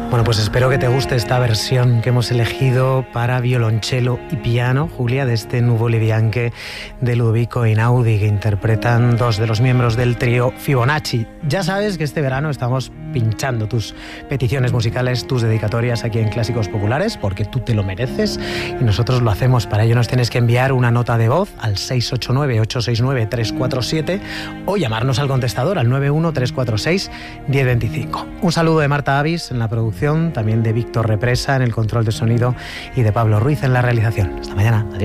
Bueno, pues espero que te guste esta versión que hemos elegido para violonchelo y piano, Julia, de este Nuvole Bianche de Ludovico Einaudi, que interpretan dos de los miembros del trío Fibonacci. Ya sabes que este verano estamos pinchando tus peticiones musicales, tus dedicatorias aquí en Clásicos Populares, porque tú te lo mereces y nosotros lo hacemos. Para ello nos tienes que enviar una nota de voz al 689-869-347 o llamarnos al contestador al 91346-1025. Un saludo de Marta Avis en la producción, también de Víctor Represa en el control de sonido y de Pablo Ruiz en la realización. Hasta mañana. Adiós.